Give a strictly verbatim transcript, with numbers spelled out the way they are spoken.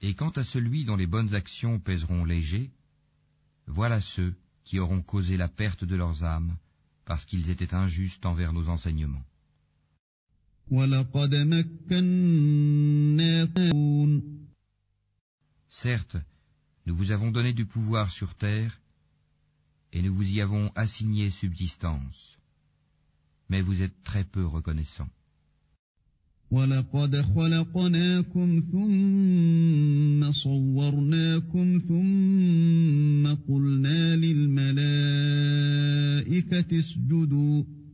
Et quant à celui dont les bonnes actions pèseront léger, voilà ceux qui auront causé la perte de leurs âmes parce qu'ils étaient injustes envers nos enseignements. Certes, nous vous avons donné du pouvoir sur terre et nous vous y avons assigné subsistance, mais vous êtes très peu reconnaissants. وَلَقَدْ خَلَقْنَاكُمْ ثُمَّ صَوَّرْنَاكُمْ ثُمَّ قُلْنَا لِلْمَلَائِكَةِ اسْجُدُوا